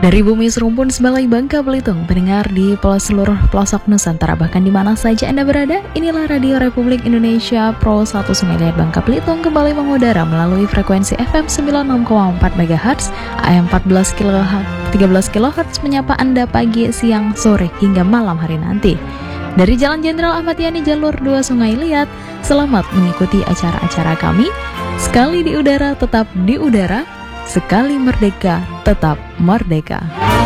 Dari bumi serumpun Sebalai Bangka Belitung, pendengar di seluruh pelosok Nusantara, bahkan di mana saja Anda berada, inilah Radio Republik Indonesia Pro 1 Sungai Liat Bangka Belitung kembali mengudara melalui frekuensi FM 96,4 MHz, AM 13 kHz menyapa Anda pagi, siang, sore, hingga malam hari nanti. Dari Jalan Jenderal Ahmad Yani Jalur 2 Sungai Liat, selamat mengikuti acara-acara kami. Sekali di udara, tetap di udara. Sekali merdeka, tetap merdeka.